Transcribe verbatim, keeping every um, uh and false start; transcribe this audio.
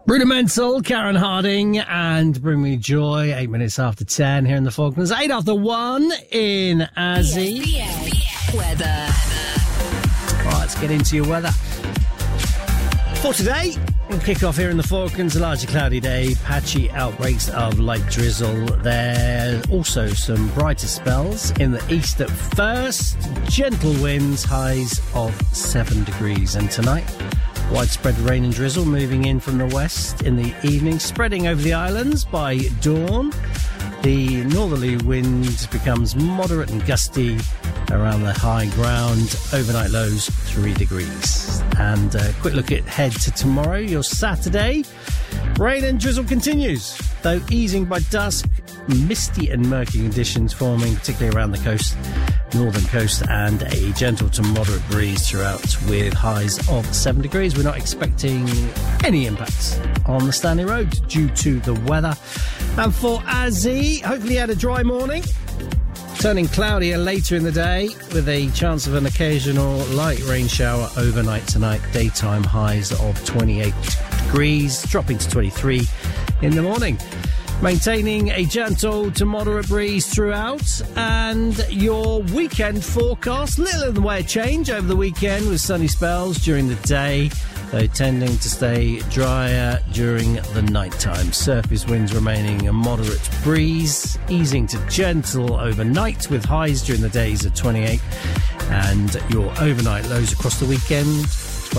Rudimental, Karen Harding, and Bring Me Joy. Eight minutes after ten here in the Falklands. Eight after one in Azzy. B S B S Weather. Right, let's get into your weather. For today, we'll kick off here in the Falklands. A largely cloudy day, patchy outbreaks of light drizzle. There's also some brighter spells in the east at first. Gentle winds, highs of seven degrees. And tonight, widespread rain and drizzle moving in from the west in the evening, spreading over the islands by dawn. The northerly wind becomes moderate and gusty around the high ground. Overnight lows three degrees. And a quick look ahead to tomorrow, your Saturday. Rain and drizzle continues, though easing by dusk. Misty and murky conditions forming, particularly around the coast, northern coast, and a gentle to moderate breeze throughout with highs of seven degrees. We're not expecting any impacts on the Stanley Road due to the weather. And for Azzy, hopefully you had a dry morning. Turning cloudier later in the day with a chance of an occasional light rain shower overnight tonight. Daytime highs of twenty-eight degrees, dropping to twenty-three in the morning. Maintaining a gentle to moderate breeze throughout. And your weekend forecast, little in the way of change over the weekend with sunny spells during the day, though tending to stay drier during the nighttime. Surface winds remaining a moderate breeze, easing to gentle overnight with highs during the days of twenty-eight. And your overnight lows across the weekend